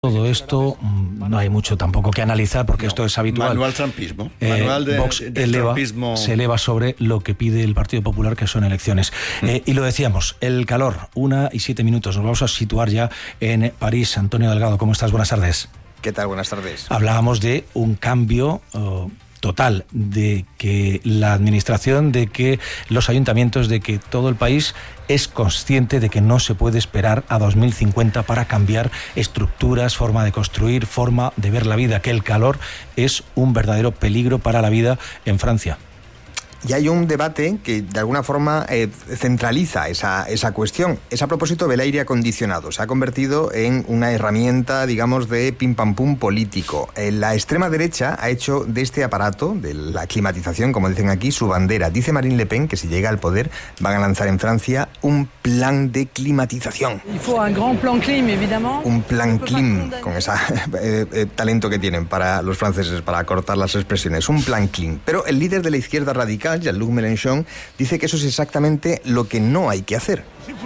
Todo esto no hay mucho tampoco que analizar porque esto es habitual. Manual trumpismo. Manual de Vox trumpismo. Se eleva sobre lo que pide el Partido Popular, que son elecciones. Y lo decíamos, el calor, 1:07. Nos vamos a situar ya en París. Antonio Delgado, ¿cómo estás? Buenas tardes. ¿Qué tal? Buenas tardes. Hablábamos de un cambio total, de que la administración, de que los ayuntamientos, de que todo el país es consciente de que no se puede esperar a 2050 para cambiar estructuras, forma de construir, forma de ver la vida, que el calor es un verdadero peligro para la vida en Francia. Y hay un debate que de alguna forma centraliza esa cuestión. Es a propósito del aire acondicionado. Se ha convertido en una herramienta, digamos, de pim pam pum político. La extrema derecha ha hecho de este aparato, de la climatización, como dicen aquí, su bandera. Dice Marine Le Pen que si llega al poder van a lanzar en Francia un plan de climatización. Un plan clim, con ese talento que tienen para los franceses para cortar las expresiones. Un plan clim. Pero el líder de la izquierda radical, Jean-Luc Mélenchon, dice que eso es exactamente lo que no hay que hacer.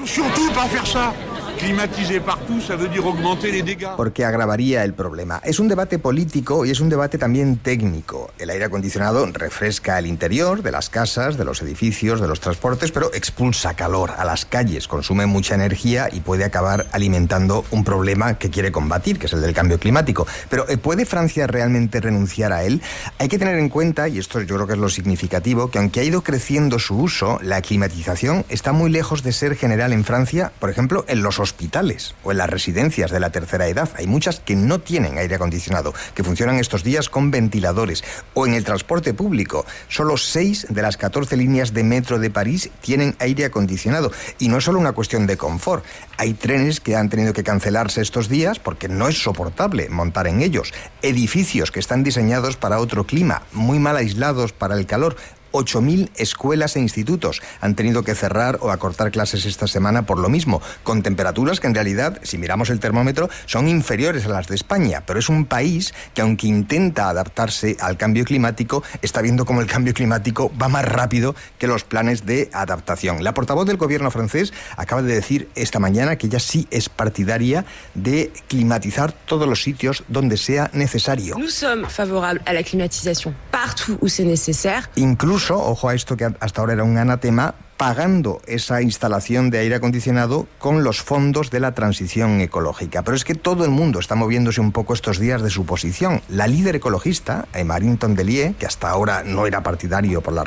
Porque agravaría el problema. Es un debate político y es un debate también técnico. El aire acondicionado refresca el interior de las casas, de los edificios, de los transportes, pero expulsa calor a las calles, consume mucha energía y puede acabar alimentando un problema que quiere combatir, que es el del cambio climático. Pero ¿puede Francia realmente renunciar a él? Hay que tener en cuenta, y esto yo creo que es lo significativo, que aunque ha ido creciendo su uso, la climatización está muy lejos de ser general en Francia, por ejemplo, en los hospitales o en las residencias de la tercera edad. Hay muchas que no tienen aire acondicionado, que funcionan estos días con ventiladores. O en el transporte público, solo 6 de las 14 líneas de metro de París tienen aire acondicionado. Y no es solo una cuestión de confort. Hay trenes que han tenido que cancelarse estos días porque no es soportable montar en ellos. Edificios que están diseñados para otro clima, muy mal aislados para el calor. 8.000 escuelas e institutos han tenido que cerrar o acortar clases esta semana por lo mismo, con temperaturas que en realidad, si miramos el termómetro, son inferiores a las de España, pero es un país que, aunque intenta adaptarse al cambio climático, está viendo cómo el cambio climático va más rápido que los planes de adaptación. La portavoz del gobierno francés acaba de decir esta mañana que ella sí es partidaria de climatizar todos los sitios donde sea necesario. Nous sommes favorables à la climatisation partout où c'est nécessaire. Incluso, ojo a esto que hasta ahora era un anatema, pagando esa instalación de aire acondicionado con los fondos de la transición ecológica. Pero es que todo el mundo está moviéndose un poco estos días de su posición. La líder ecologista, Marine Tondelier, que hasta ahora no era partidaria por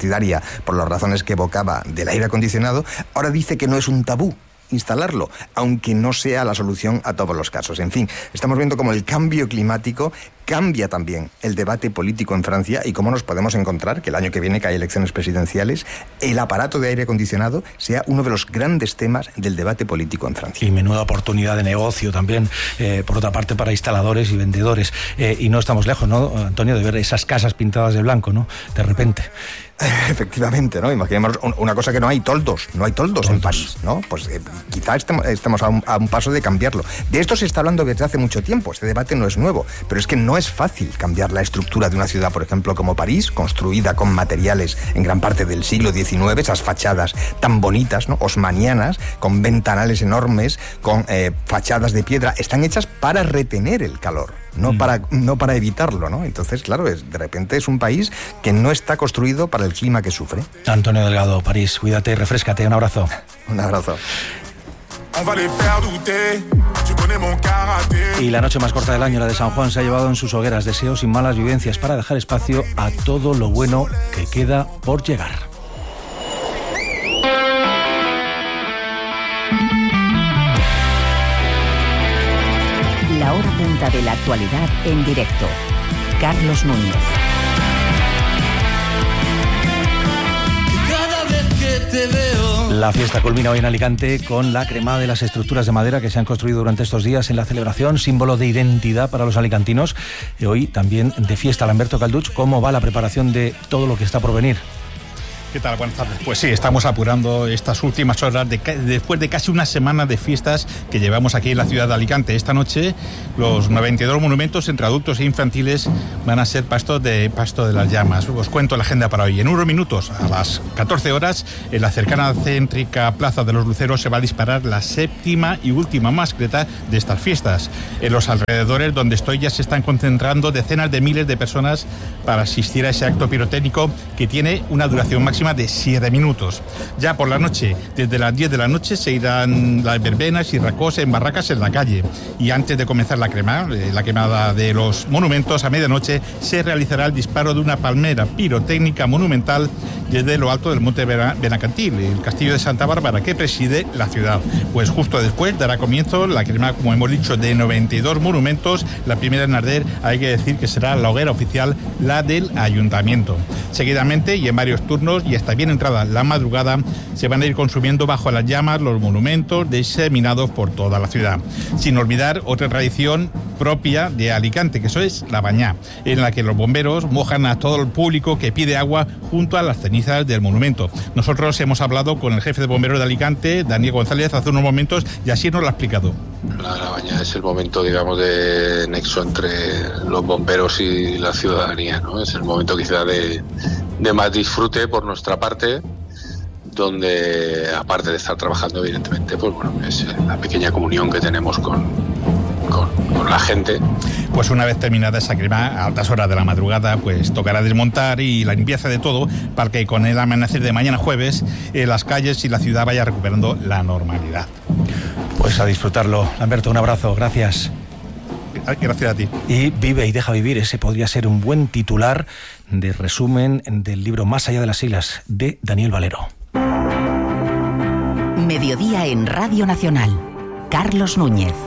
las razones que evocaba del aire acondicionado, ahora dice que no es un tabú instalarlo, aunque no sea la solución a todos los casos. En fin, estamos viendo cómo el cambio climático cambia también el debate político en Francia y cómo nos podemos encontrar que el año que viene, que hay elecciones presidenciales, el aparato de aire acondicionado sea uno de los grandes temas del debate político en Francia. Y menuda oportunidad de negocio también, por otra parte, para instaladores y vendedores. Y no estamos lejos, ¿no, Antonio, de ver esas casas pintadas de blanco, ¿no? De repente. Efectivamente, ¿no? Imaginemos una cosa que no hay toldos en París, ¿no? Pues quizá estemos a un paso de cambiarlo. De esto se está hablando desde hace mucho tiempo, este debate no es nuevo, pero es que no es fácil cambiar la estructura de una ciudad, por ejemplo, como París, construida con materiales en gran parte del siglo XIX, esas fachadas tan bonitas, ¿no? Haussmannianas, con ventanales enormes, con fachadas de piedra, están hechas para retener el calor. No para evitarlo, ¿no? Entonces, claro, de repente es un país que no está construido para el clima que sufre. Antonio Delgado, París, cuídate, refréscate, un abrazo. Un abrazo. Y la noche más corta del año, la de San Juan, se ha llevado en sus hogueras deseos y malas vivencias para dejar espacio a todo lo bueno que queda por llegar. La hora punta de la actualidad en directo. Carlos Núñez. Cada vez que te veo. La fiesta culmina hoy en Alicante con la cremada de las estructuras de madera que se han construido durante estos días en la celebración, símbolo de identidad para los alicantinos. Y hoy también de fiesta, Lamberto Calduch. ¿Cómo va la preparación de todo lo que está por venir? ¿Qué tal? Buenas tardes. Pues sí, estamos apurando estas últimas horas después de casi una semana de fiestas que llevamos aquí en la ciudad de Alicante. Esta noche los 92 monumentos entre adultos e infantiles van a ser pasto de las llamas. Os cuento la agenda para hoy. En unos minutos, a las 14 horas, en la cercana céntrica Plaza de los Luceros se va a disparar la séptima y última mascleta de estas fiestas. En los alrededores donde estoy ya se están concentrando decenas de miles de personas para asistir a ese acto pirotécnico que tiene una duración máxima de 7 minutos. Ya por la noche, desde las 10 de la noche, se irán las verbenas y racos en barracas en la calle. Y antes de comenzar la quemada de los monumentos, a medianoche se realizará el disparo de una palmera pirotécnica monumental desde lo alto del Monte Benacantil, el castillo de Santa Bárbara que preside la ciudad. Pues justo después dará comienzo la quema, como hemos dicho, de 92 monumentos. La primera en arder, hay que decir que será la hoguera oficial, la del Ayuntamiento. Seguidamente, y en varios turnos, y hasta bien entrada la madrugada, se van a ir consumiendo bajo las llamas los monumentos diseminados por toda la ciudad. Sin olvidar otra tradición propia de Alicante, que eso es la bañá, en la que los bomberos mojan a todo el público que pide agua junto a las cenizas del monumento. Nosotros hemos hablado con el jefe de bomberos de Alicante, Daniel González, hace unos momentos, y así nos lo ha explicado. La bañá es el momento, digamos, de nexo entre los bomberos y la ciudadanía, ¿no? Es el momento quizá de más disfrute por nuestra parte, donde, aparte de estar trabajando, evidentemente, pues bueno, es la pequeña comunión que tenemos con la gente. Pues una vez terminada esa quema, a altas horas de la madrugada, pues tocará desmontar y la limpieza de todo para que con el amanecer de mañana jueves las calles y la ciudad vaya recuperando la normalidad. Pues a disfrutarlo. Lamberto, un abrazo, gracias. Gracias a ti. Y Vive y deja vivir, ese podría ser un buen titular de resumen del libro Más allá de las siglas, de Daniel Valero. Mediodía en Radio Nacional. Carlos Núñez.